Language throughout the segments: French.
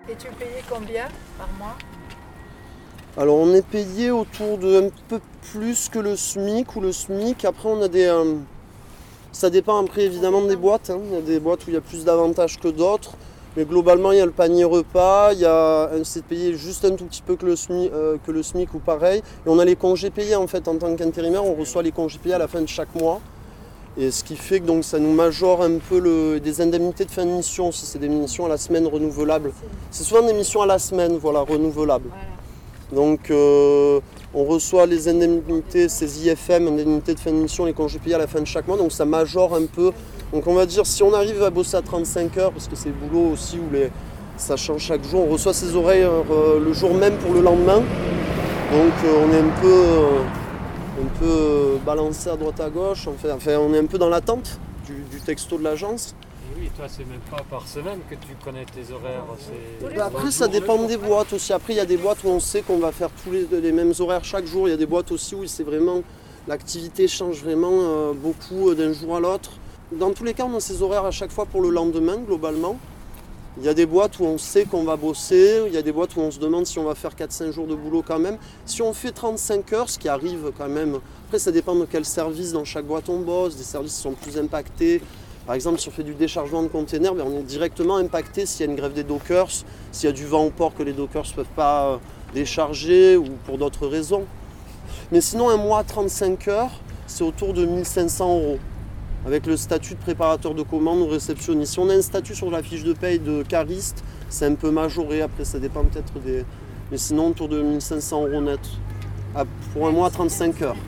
Et tu payais combien par mois? Alors on est payé autour de un peu plus que le SMIC ou le SMIC. Après on a des... ça dépend après évidemment des boîtes. Il y a des boîtes où il y a plus d'avantages que d'autres. Mais globalement il y a le panier repas, c'est payé juste un tout petit peu que le SMIC ou pareil. Et on a les congés payés en fait en tant qu'intérimaire, on reçoit les congés payés à la fin de chaque mois. Et ce qui fait que donc, ça nous majore un peu des indemnités de fin de mission, si c'est des missions à la semaine renouvelables. C'est souvent des missions à la semaine, voilà, renouvelables. Voilà. Donc on reçoit les indemnités, ces IFM, indemnités de fin de mission, les congés payés à la fin de chaque mois, donc ça majore un peu. Donc on va dire si on arrive à bosser à 35 heures, parce que c'est le boulot aussi où ça change chaque jour, on reçoit ses horaires le jour même pour le lendemain. Donc on est un peu balancé à droite à gauche, enfin on est un peu dans l'attente du texto de l'agence. Oui, toi c'est même pas par semaine que tu connais tes horaires. Après ça dépend des boîtes aussi. Après il y a des boîtes où on sait qu'on va faire tous les mêmes horaires chaque jour. Il y a des boîtes aussi où c'est vraiment l'activité change vraiment beaucoup d'un jour à l'autre. Dans tous les cas on a ces horaires à chaque fois pour le lendemain globalement. Il y a des boîtes où on sait qu'on va bosser, il y a des boîtes où on se demande si on va faire 4-5 jours de boulot quand même. Si on fait 35 heures, ce qui arrive quand même, après ça dépend de quel service dans chaque boîte on bosse, des services qui sont plus impactés. Par exemple, si on fait du déchargement de containers, on est directement impacté s'il y a une grève des dockers, s'il y a du vent au port que les dockers ne peuvent pas décharger ou pour d'autres raisons. Mais sinon, un mois à 35 heures, c'est autour de 1 500 €. Avec le statut de préparateur de commande ou réceptionniste. Si on a un statut sur la fiche de paye de cariste, c'est un peu majoré, après ça dépend peut-être des... Mais sinon autour de 1 500 € net, pour un mois à 35 heures.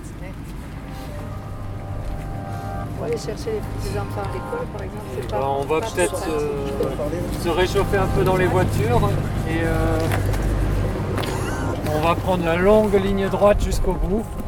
On va aller chercher les enfants à l'école par exemple. On va peut-être se réchauffer un peu dans les voitures et on va prendre la longue ligne droite jusqu'au bout.